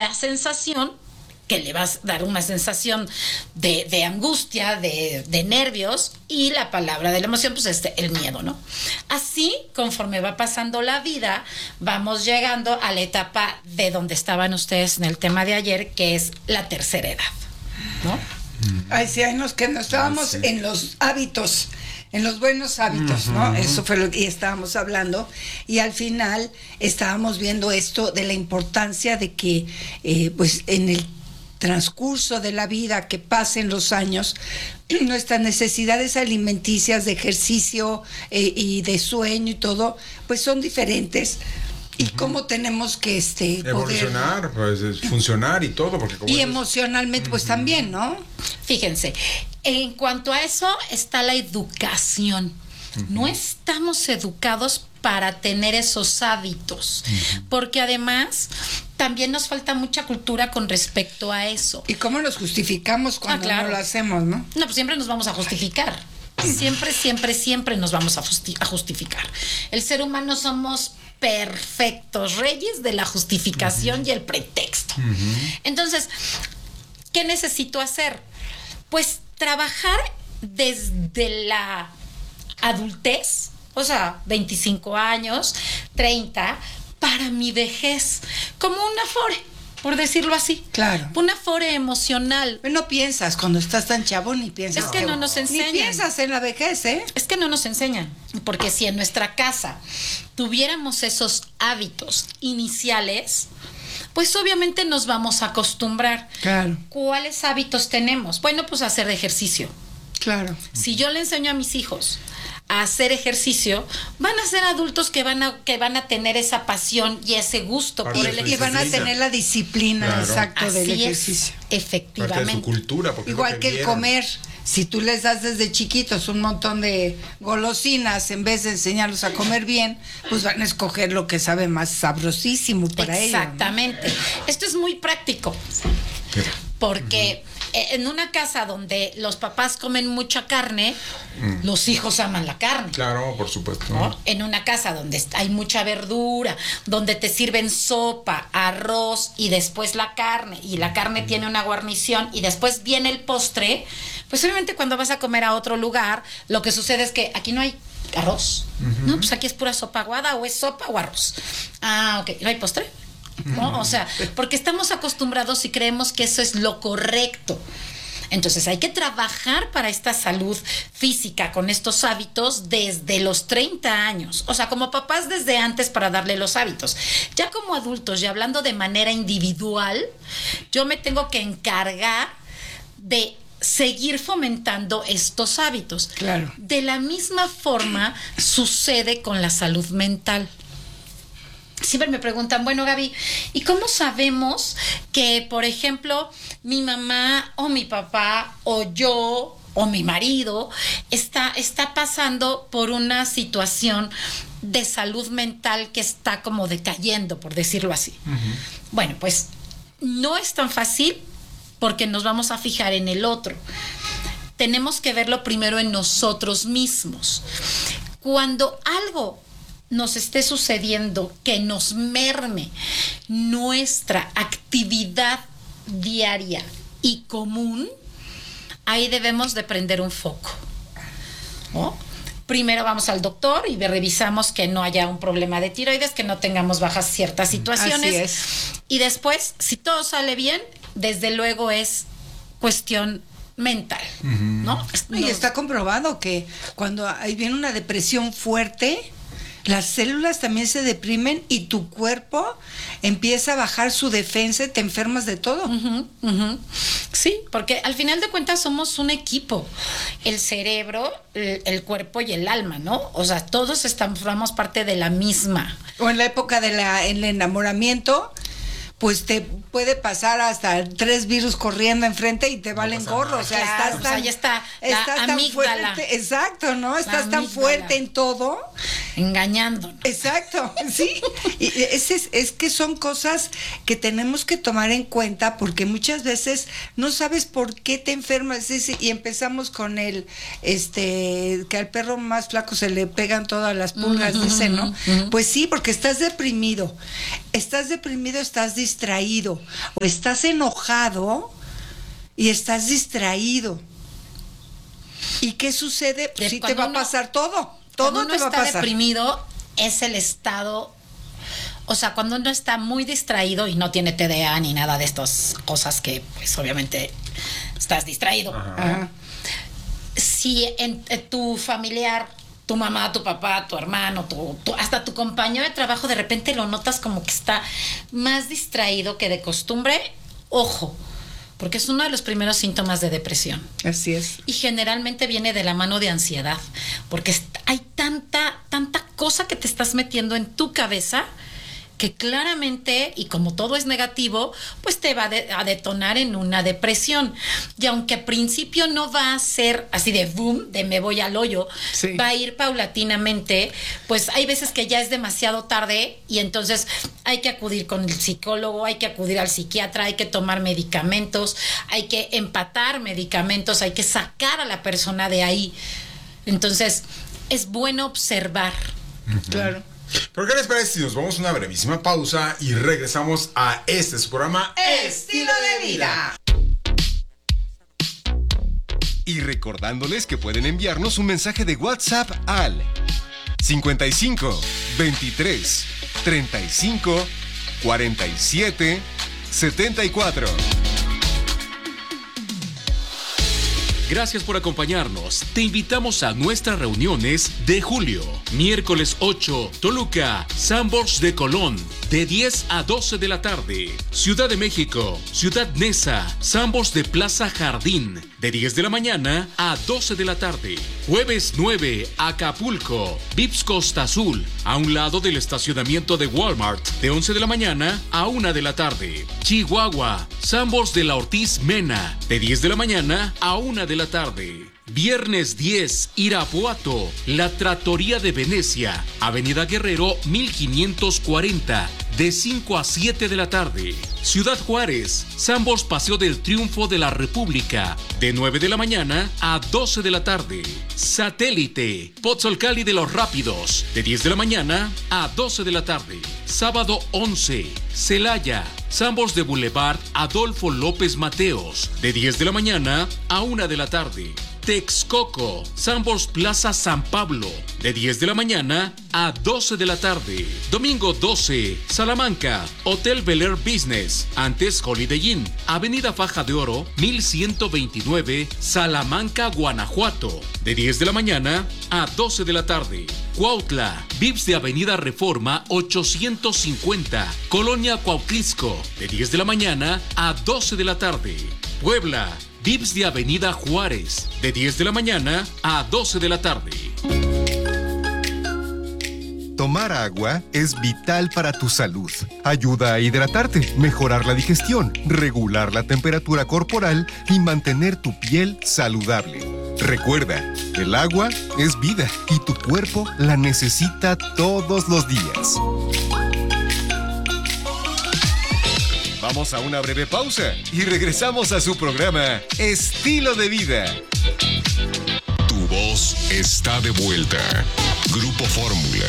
la sensación, que le vas a dar una sensación de angustia, de nervios, y la palabra de la emoción, pues el miedo, ¿no? Así, conforme va pasando la vida, vamos llegando a la etapa de donde estaban ustedes en el tema de ayer, que es la tercera edad, ¿no? Ay, sí, que no estábamos en los hábitos, en los buenos hábitos, ¿no? Eso fue lo que estábamos hablando, y al final estábamos viendo esto de la importancia de que, pues, en el transcurso de la vida, que pasen los años, nuestras necesidades alimenticias, de ejercicio y de sueño y todo, pues son diferentes. Y cómo tenemos que evolucionar, pues, funcionar y todo, porque como y emocionalmente pues también, ¿no? Fíjense, en cuanto a eso está la educación. No estamos educados para tener esos hábitos, porque además también nos falta mucha cultura con respecto a eso. ¿Y cómo nos justificamos cuando no lo hacemos, no? No, pues siempre nos vamos a justificar. Siempre nos vamos a justificar. El ser humano somos perfectos, reyes de la justificación y el pretexto. Entonces, ¿qué necesito hacer? Pues trabajar desde la adultez, o sea, 25 años, 30, para mi vejez, como un afore, por decirlo así. Claro. Un afore emocional. No piensas, cuando estás tan chavo ni piensas. Es que no nos enseñan. Ni piensas en la vejez, ¿eh? Es que no nos enseñan, porque si en nuestra casa tuviéramos esos hábitos iniciales, pues obviamente nos vamos a acostumbrar. Claro. ¿Cuáles hábitos tenemos? Bueno, pues hacer ejercicio. Claro. Si yo le enseño a mis hijos a hacer ejercicio, van a ser adultos que van a tener esa pasión y ese gusto por el ejercicio. Y van a tener la disciplina, claro, exacto, del Así ejercicio. Es, efectivamente. Parte de su cultura, porque igual que el comer. Si tú les das desde chiquitos un montón de golosinas, en vez de enseñarlos a comer bien, pues van a escoger lo que sabe más sabrosísimo para ellos. Exactamente. ¿No? Esto es muy práctico. Porque en una casa donde los papás comen mucha carne, los hijos aman la carne. Claro, por supuesto. ¿No? En una casa donde hay mucha verdura, donde te sirven sopa, arroz y después la carne, y la carne tiene una guarnición y después viene el postre, pues obviamente cuando vas a comer a otro lugar, lo que sucede es que aquí no hay arroz, ¿no? Pues aquí es pura sopa aguada, o es sopa o arroz. Ah, ok, ¿no hay postre? ¿No? O sea, porque estamos acostumbrados y creemos que eso es lo correcto. Entonces hay que trabajar para esta salud física con estos hábitos desde los 30 años. O sea, como papás desde antes para darle los hábitos. Ya como adultos y hablando de manera individual, yo me tengo que encargar de seguir fomentando estos hábitos. Claro. De la misma forma sucede con la salud mental. Siempre me preguntan, bueno, Gaby, ¿y cómo sabemos que, por ejemplo, mi mamá o mi papá o yo o mi marido está pasando por una situación de salud mental que está como decayendo, por decirlo así? Bueno, pues no es tan fácil porque nos vamos a fijar en el otro. Tenemos que verlo primero en nosotros mismos. Cuando algo nos esté sucediendo que nos merme nuestra actividad diaria y común, ahí debemos de prender un foco, ¿no? Primero vamos al doctor y revisamos que no haya un problema de tiroides, que no tengamos bajas ciertas situaciones. Así es. Y después, si todo sale bien, desde luego es cuestión mental, ¿no? Y está comprobado que cuando viene una depresión fuerte, las células también se deprimen y tu cuerpo empieza a bajar su defensa y te enfermas de todo. Sí, porque al final de cuentas somos un equipo. El cerebro, el cuerpo y el alma, ¿no? O sea, todos formamos parte de la misma. O en la época del enamoramiento, pues te puede pasar hasta 3 virus corriendo enfrente y te valen gorro. O sea, claro, estás tan, ahí está estás tan fuerte. Exacto, ¿no? Estás tan fuerte en todo. Engañándonos. Exacto, sí. Y es que son cosas que tenemos que tomar en cuenta porque muchas veces no sabes por qué te enfermas. Y empezamos con que al perro más flaco se le pegan todas las pulgas, dice, ¿no? Pues sí, porque estás deprimido. Estás deprimido, estás distraído o estás enojado y estás distraído. ¿Y qué sucede? Pues sí te va a pasar todo. Todo te va a pasar. Cuando uno está deprimido es el estado, o sea, cuando uno está muy distraído y no tiene TDA ni nada de estas cosas que pues obviamente estás distraído. Ajá. Si en tu familiar, tu mamá, tu papá, tu hermano, hasta tu compañero de trabajo de repente lo notas como que está más distraído que de costumbre, ojo, porque es uno de los primeros síntomas de depresión. Así es. Y generalmente viene de la mano de ansiedad, porque hay tanta cosa que te estás metiendo en tu cabeza que claramente, y como todo es negativo, pues te va a detonar en una depresión. Y aunque al principio no va a ser así de boom, de me voy al hoyo, sí, va a ir paulatinamente, pues hay veces que ya es demasiado tarde y entonces hay que acudir con el psicólogo, hay que acudir al psiquiatra, hay que tomar medicamentos, hay que empatar medicamentos, hay que sacar a la persona de ahí. Entonces, es bueno observar. Claro. ¿Pero qué les parece si nos vamos a una brevísima pausa y regresamos a su programa Estilo de Vida? Y recordándoles que pueden enviarnos un mensaje de WhatsApp al 55 23 35 47 74. Gracias por acompañarnos. Te invitamos a nuestras reuniones de julio. Miércoles 8, Toluca, Sanborns de Colón, de 10 a 12 de la tarde. Ciudad de México, Ciudad Neza, Sanborns de Plaza Jardín, de 10 de la mañana a 12 de la tarde. Jueves 9, Acapulco, Vips Costa Azul, a un lado del estacionamiento de Walmart, de 11 de la mañana a 1 de la tarde. Chihuahua, Sanborns de la Ortiz Mena, de 10 de la mañana a 1 de la tarde. Viernes 10, Irapuato, La Trattoria de Venecia, Avenida Guerrero 1540, de 5 a 7 de la tarde. Ciudad Juárez, Sanborns Paseo del Triunfo de la República, de 9 de la mañana a 12 de la tarde. Satélite, Pozzolcali de los Rápidos, de 10 de la mañana a 12 de la tarde. Sábado 11, Celaya, Sanborns de Boulevard Adolfo López Mateos, de 10 de la mañana a 1 de la tarde. Texcoco, Sanborns Plaza San Pablo, de 10 de la mañana a 12 de la tarde. Domingo 12, Salamanca, Hotel Bel Air Business, antes Holiday Inn, Avenida Faja de Oro, 1129, Salamanca, Guanajuato, de 10 de la mañana a 12 de la tarde. Cuautla, Vips de Avenida Reforma 850, Colonia Cuautlisco, de 10 de la mañana a 12 de la tarde. Puebla, Vips de Avenida Juárez, de 10 de la mañana a 12 de la tarde. Tomar agua es vital para tu salud. Ayuda a hidratarte, mejorar la digestión, regular la temperatura corporal y mantener tu piel saludable. Recuerda, el agua es vida y tu cuerpo la necesita todos los días. Vamos a una breve pausa y regresamos a su programa Estilo de Vida. Tu voz está de vuelta. Grupo Fórmula.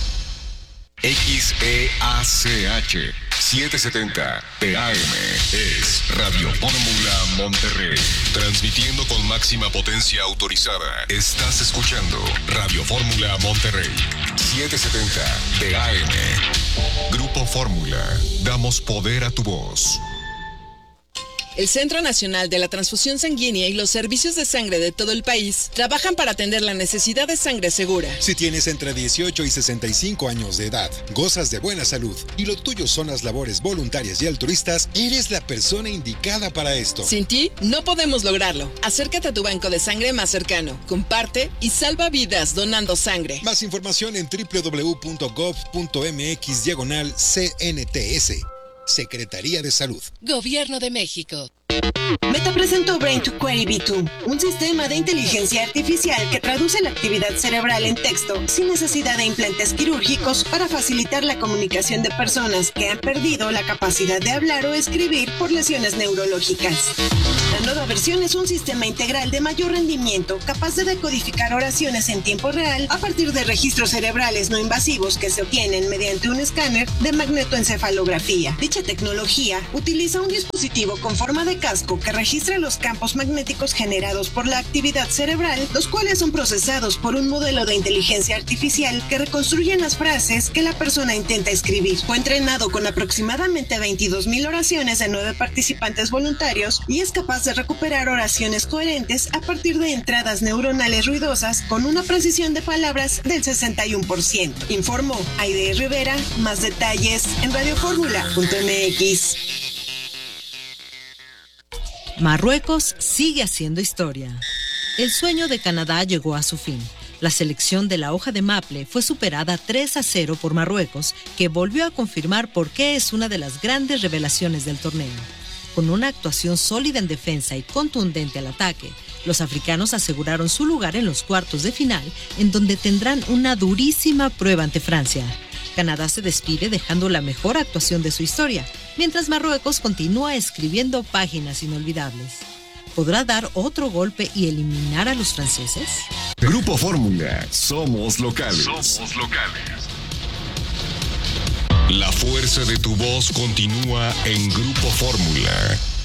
XEACH 770 PAM es Radio Fórmula Monterrey. Transmitiendo con máxima potencia autorizada. Estás escuchando Radio Fórmula Monterrey 770 PAM. Grupo Fórmula. Damos poder a tu voz. El Centro Nacional de la Transfusión Sanguínea y los servicios de sangre de todo el país trabajan para atender la necesidad de sangre segura. Si tienes entre 18 y 65 años de edad, gozas de buena salud y lo tuyo son las labores voluntarias y altruistas, eres la persona indicada para esto. Sin ti, no podemos lograrlo. Acércate a tu banco de sangre más cercano, comparte y salva vidas donando sangre. Más información en www.gov.mx/CNTS. Secretaría de Salud. Gobierno de México. Meta presentó Brain to Query V2, un sistema de inteligencia artificial que traduce la actividad cerebral en texto sin necesidad de implantes quirúrgicos para facilitar la comunicación de personas que han perdido la capacidad de hablar o escribir por lesiones neurológicas. La nueva versión es un sistema integral de mayor rendimiento capaz de decodificar oraciones en tiempo real a partir de registros cerebrales no invasivos que se obtienen mediante un escáner de magnetoencefalografía. Dicha tecnología utiliza un dispositivo con forma de casco que registra los campos magnéticos generados por la actividad cerebral, los cuales son procesados por un modelo de inteligencia artificial que reconstruyen las frases que la persona intenta escribir. Fue entrenado con aproximadamente 22,000 oraciones de 9 participantes voluntarios y es capaz de recuperar oraciones coherentes a partir de entradas neuronales ruidosas con una precisión de palabras del 61%. Informó Aide Rivera. Más detalles en radioformula.mx. Marruecos sigue haciendo historia. El sueño de Canadá llegó a su fin. La selección de la hoja de maple fue superada 3-0 por Marruecos, que volvió a confirmar por qué es una de las grandes revelaciones del torneo. Con una actuación sólida en defensa y contundente al ataque, los africanos aseguraron su lugar en los cuartos de final, en donde tendrán una durísima prueba ante Francia. Canadá se despide dejando la mejor actuación de su historia, mientras Marruecos continúa escribiendo páginas inolvidables. ¿Podrá dar otro golpe y eliminar a los franceses? Grupo Fórmula, somos locales. Somos locales. La fuerza de tu voz continúa en Grupo Fórmula.